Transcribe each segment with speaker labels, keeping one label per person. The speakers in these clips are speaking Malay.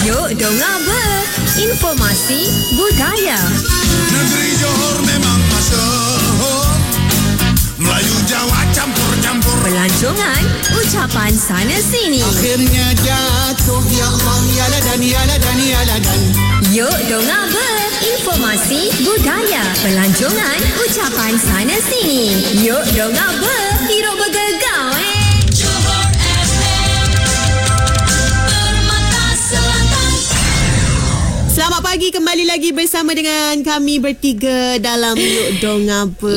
Speaker 1: Yuk dengar ber. Informasi budaya.
Speaker 2: Negeri Johor memang masyhur, Melayu Jawa campur-campur.
Speaker 1: Pelancongan, ucapan sana sini.
Speaker 2: Akhirnya jatuh, ya Allah, ya ladan, ya ladan, ya ladan.
Speaker 1: Yuk dengar ber. Informasi budaya. Pelancongan, ucapan sana sini. Yuk dengar ber. Hidup bergegar
Speaker 3: Johor FM, Permata Selatan.
Speaker 4: Selamat pagi, kembali lagi bersama dengan kami bertiga dalam Yuk Dong Apa.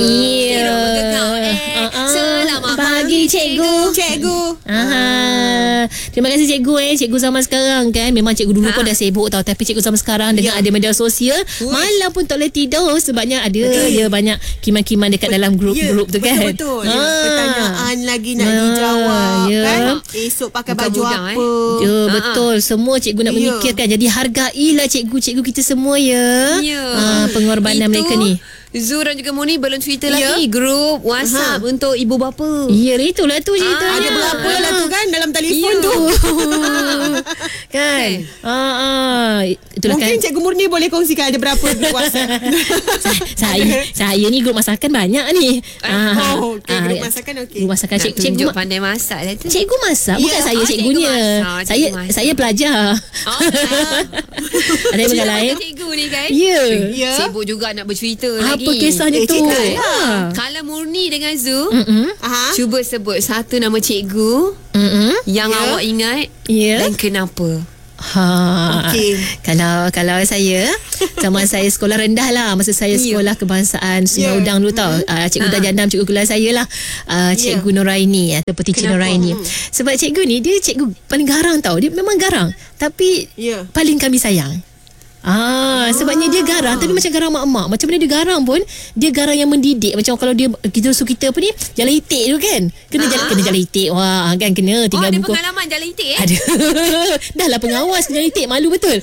Speaker 1: Selamat
Speaker 5: pagi, cikgu.
Speaker 4: Cikgu.
Speaker 5: Terima kasih cikgu. Cikgu zaman sekarang kan, memang cikgu dulu pun dah sibuk tau, tapi cikgu zaman sekarang dengan ada media sosial, malam pun tak boleh tidur sebabnya ada je banyak kiman-kiman dekat dalam grup-grup tu kan.
Speaker 4: Betul-betul. Pertanyaan lagi nak dijawab kan. Esok pakai baju apa.
Speaker 5: Betul. Semua cikgu nak memikirkan. Jadi hargailah cikgu-cikgu kita semua ya. Pengorbanan mereka ni.
Speaker 6: Zul dan juga Moni belum cerita lagi grup WhatsApp untuk ibu bapa.
Speaker 5: Ya, itulah tu cerita.
Speaker 4: Ada berapa lah tu kan dalam telefon tu.
Speaker 5: Kan? Itulah
Speaker 4: Mungkin
Speaker 5: kan.
Speaker 4: Cikgu Murni boleh kongsikan ada berapa grup WhatsApp.
Speaker 5: saya ni grup masakan banyak ni.
Speaker 4: Grup masakan okey.
Speaker 5: Grup masakan
Speaker 6: Cikgu pandai masak lah tu.
Speaker 5: Cikgu masak. Bukan saya cikgunya. Saya pelajar. Ada yang
Speaker 6: Cikgu
Speaker 5: lain.
Speaker 6: Cikgu ni kan.
Speaker 5: Ya.
Speaker 6: Sibuk juga nak bercerita lagi.
Speaker 5: Apa kisahnya tu?
Speaker 6: Kalau Murni dengan Zul,
Speaker 4: Aha.
Speaker 6: cuba sebut satu nama cikgu yang awak ingat dan kenapa.
Speaker 4: Okey.
Speaker 5: Kalau saya zaman saya sekolah rendah lah, masa saya sekolah kebangsaan Sungai Udang dulu tau. Cikgu Dajandam, cikgu kelas saya lah, Cikgu Noraini ataupun Teacher Noraini. Sebab cikgu ni dia cikgu paling garang tau. Dia memang garang, tapi paling kami sayang. Sebabnya dia garang, tapi macam garang mak-mak. Macam mana dia garang pun, dia garang yang mendidik. Macam kalau kita suruh kita apa ni, jalan itik tu kan, kena jalan itik. Wah kan, kena tinggal
Speaker 6: ada
Speaker 5: buku.
Speaker 6: pengalaman jalan itik
Speaker 5: Ada. Dah lah pengawas jalan itik, malu betul.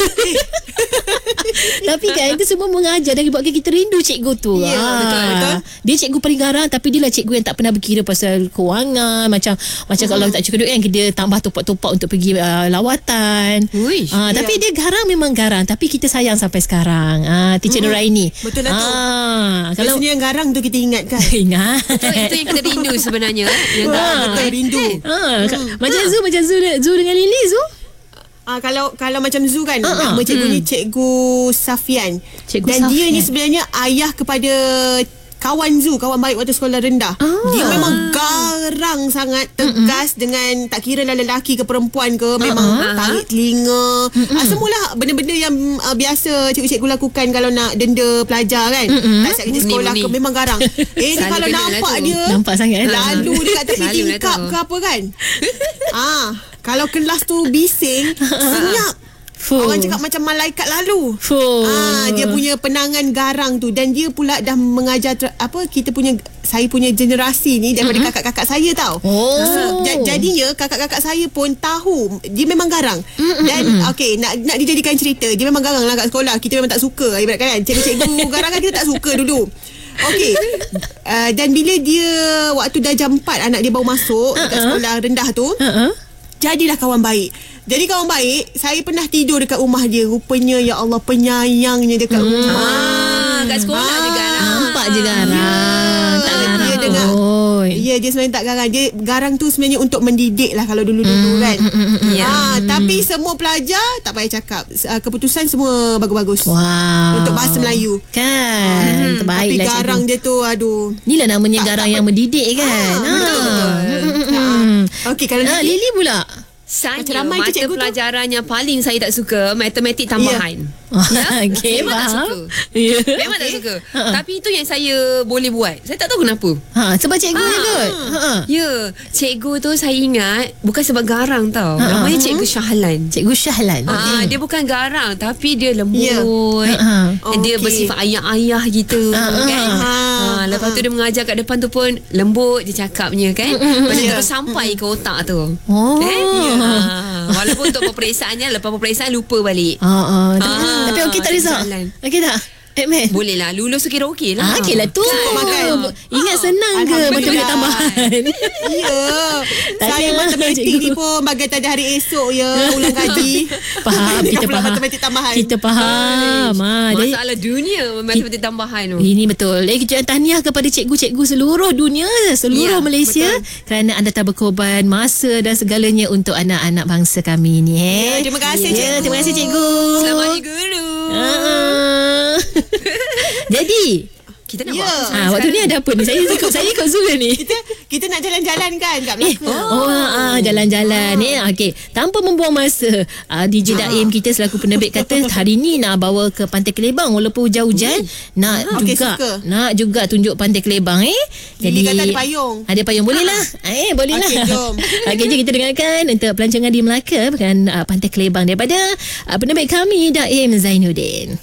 Speaker 5: Tapi kan itu semua mengajar dan buatkan kita rindu cikgu tu.
Speaker 4: Betul.
Speaker 5: Dia cikgu paling garang, tapi dia lah cikgu yang tak pernah berkira pasal kewangan. Macam kalau tak cukup duit kan, dia tambah topak-topak untuk pergi lawatan. Tapi dia garang, memang garang, tapi kita sayang sampai sekarang. Teacher Noraini.
Speaker 4: Betul lah tu.
Speaker 5: Kalau
Speaker 4: biasanya yang garang tu kita ingat kan.
Speaker 5: ingat.
Speaker 6: Itu yang kita rindu sebenarnya. Yang
Speaker 4: Betul, rindu.
Speaker 5: Macam Zu dengan Lily Zu.
Speaker 4: Kalau macam Zu kan, nama cikgu ni Cikgu Safian. Dan dia ni sebenarnya ayah kepada kawan Zu, kawan baik waktu sekolah rendah. Dia memang garang sangat, tegas dengan tak kira lah lelaki ke perempuan ke, memang tarik telinga. Semualah benda-benda yang biasa cikgu-cikgu lakukan kalau nak denda pelajar kan. Tak siap kerja sekolah ke, memang garang. Ni kalau nampak dia
Speaker 5: nampak sangat
Speaker 4: lalu dekat tepi tingkap ke apa kan. Kalau kelas tu bising, senyap. Orang cakap macam malaikat lalu. Dia punya penangan garang tu. Dan dia pula dah mengajar saya punya generasi ni daripada kakak-kakak saya tau. Jadinya kakak-kakak saya pun tahu dia memang garang. Dan nak dijadikan cerita, dia memang garang lah kat sekolah. Kita memang tak suka, ibarat kan cikgu-cikgu garang kan, kita tak suka dulu. Dan bila dia waktu dah jam 4 anak dia baru masuk dekat sekolah rendah tu, jadilah kawan baik. Jadi kawan baik, saya pernah tidur dekat rumah dia. Rupanya ya Allah, penyayangnya dekat rumah.
Speaker 6: Kat sekolah juga lah.
Speaker 5: Nampak je garang. Tak garang.
Speaker 4: Dia dengar. Dia sebenarnya tak garang. Dia garang tu sebenarnya untuk mendidik lah kalau dulu-dulu kan. Tapi semua pelajar tak payah cakap. Keputusan semua bagus-bagus. Untuk bahasa Melayu.
Speaker 5: Kan.
Speaker 4: Tapi
Speaker 5: Terbaik lah
Speaker 4: garang dia tu, aduh.
Speaker 5: Inilah namanya garang yang mendidik kan.
Speaker 4: Okey, kalau
Speaker 5: Lily pula.
Speaker 6: Saya
Speaker 4: ramai
Speaker 6: mata
Speaker 4: cikgu tu.
Speaker 6: pelajaran yang paling saya tak suka matematik tambahan.
Speaker 5: Okay,
Speaker 6: Memang tak
Speaker 5: faham.
Speaker 6: suka. Memang tak suka. Tapi itu yang saya boleh buat. Saya tak tahu kenapa.
Speaker 5: Sebab cikgu je kot.
Speaker 6: Ya, cikgu tu saya ingat bukan sebab garang tau. Namanya Cikgu Syahlan.
Speaker 5: Cikgu Syahlan.
Speaker 6: Dia bukan garang, tapi dia lembut. Dia bersifat ayah-ayah gitu kan. Lepas tu dia mengajar kat depan tu pun lembut dia cakapnya kan. Macam tu sampai ke otak tu. Walaupun untuk pemeriksaannya, lepas peperiksaan lupa balik.
Speaker 5: Tapi okey tak risau. Okey tak? Man.
Speaker 6: Boleh lah. Lulus kira okey lah.
Speaker 5: Okey lah tu.
Speaker 4: Makan.
Speaker 5: Ingat senang ke matematik tambahan?
Speaker 4: Ya. Saya matematik ni pun bagai tanda hari esok ya. Ulang kaji.
Speaker 5: Faham. Kita
Speaker 4: Pula
Speaker 5: faham.
Speaker 4: matematik tambahan.
Speaker 5: Kita faham.
Speaker 6: Masalah dunia matematik tambahan tu.
Speaker 5: Ini betul. Kita tahniah kepada cikgu-cikgu seluruh dunia, seluruh Malaysia, kerana anda telah berkorban masa dan segalanya untuk anak-anak bangsa kami ni.
Speaker 4: Terima kasih cikgu.
Speaker 5: Terima kasih cikgu.
Speaker 6: Selamat hari guru.
Speaker 5: Jadi
Speaker 6: Kita nak buat apa
Speaker 5: waktu ni ada apa ni? Saya ikut Zul ni.
Speaker 4: Kita nak jalan-jalan kan kat Melaka.
Speaker 5: Jalan-jalan Okey, tanpa membuang masa, DJ Daim kita selaku penerbit kata hari ni nak bawa ke Pantai Kelebang walaupun hujan-hujan, nak juga tunjuk Pantai Kelebang. Jadi
Speaker 4: kata ada payung.
Speaker 5: Ada payung, boleh lah. Boleh lah.
Speaker 4: Okey, jom.
Speaker 5: Okey, jom kita dengarkan untuk pelancongan di Melaka dengan Pantai Kelebang daripada penerbit kami Daim Zainuddin.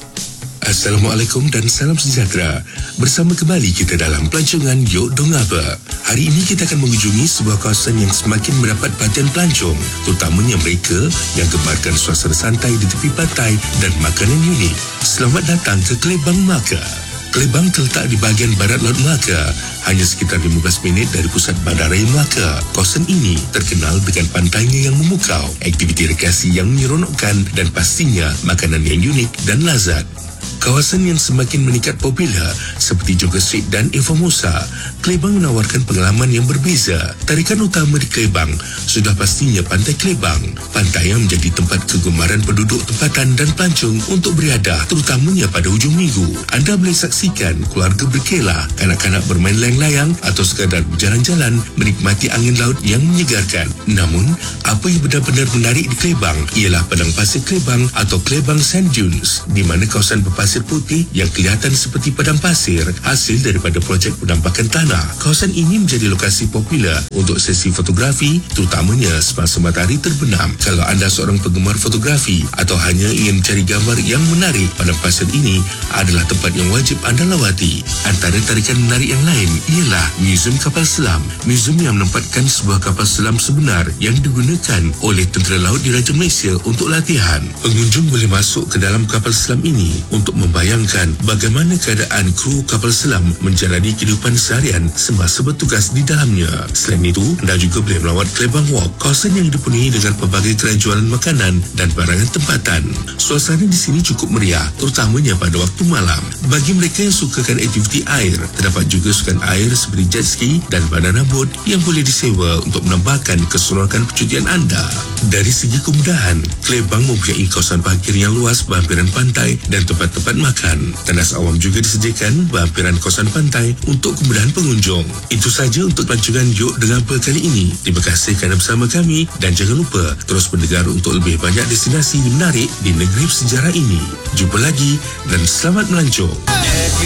Speaker 7: Assalamualaikum dan salam sejahtera. Bersama kembali kita dalam pelancongan Yok Dong Apa. Hari ini kita akan mengunjungi sebuah kawasan yang semakin mendapat perhatian pelancong, terutamanya mereka yang gemarkan suasana santai di tepi pantai dan makanan unik. Selamat datang ke Kelebang, Melaka. Kelebang terletak di bahagian barat Laut Melaka, hanya sekitar 15 minit dari pusat Bandaraya Melaka. Kawasan ini terkenal dengan pantainya yang memukau, aktiviti rekreasi yang menyeronokkan dan pastinya makanan yang unik dan lazat. Kawasan yang semakin meningkat popular seperti Joggers Street dan Formosa, Kelebang menawarkan pengalaman yang berbeza. Tarikan utama di Kelebang sudah pastinya Pantai Kelebang, pantai yang menjadi tempat kegemaran penduduk tempatan dan pelancong untuk beriadah, terutamanya pada hujung minggu. Anda boleh saksikan keluarga berkelah, kanak-kanak bermain layang-layang atau sekadar berjalan-jalan menikmati angin laut yang menyegarkan. Namun, apa yang benar-benar menarik di Kelebang ialah padang pasir Kelebang atau Kelebang Sand Dunes, di mana kawasan berpasir putih yang kelihatan seperti padang pasir hasil daripada projek penampakan tanah. Kawasan ini menjadi lokasi popular untuk sesi fotografi, terutamanya semasa matahari terbenam. Kalau anda seorang penggemar fotografi atau hanya ingin mencari gambar yang menarik, padang pasir ini adalah tempat yang wajib anda lawati. Antara tarikan menarik yang lain ialah Museum Kapal Selam. Museum yang menempatkan sebuah kapal selam sebenar yang digunakan oleh Tentera Laut Diraja Malaysia untuk latihan. Pengunjung boleh masuk ke dalam kapal selam ini untuk membayangkan bagaimana keadaan kru kapal selam menjalani kehidupan seharian semasa bertugas di dalamnya. Selain itu, anda juga boleh melawat Kelebang Walk, kawasan yang dipenuhi dengan pelbagai gerai jualan makanan dan barangan tempatan. Suasana di sini cukup meriah, terutamanya pada waktu malam. Bagi mereka yang sukakan aktiviti air, terdapat juga sukan air seperti jet ski dan banana boat yang boleh disewa untuk menambahkan keseronokan percutian anda. Dari segi kemudahan, Kelebang mempunyai kawasan parkir yang luas berhampiran pantai dan tempat-tempat makan. Tandas awam juga disediakan berhampiran kawasan pantai untuk kemudahan pengunjung. Itu saja untuk pelancongan Yok Dengan Apa kali ini. Terima kasih kerana bersama kami dan jangan lupa terus mendengar untuk lebih banyak destinasi menarik di negeri sejarah ini. Jumpa lagi dan selamat melancong.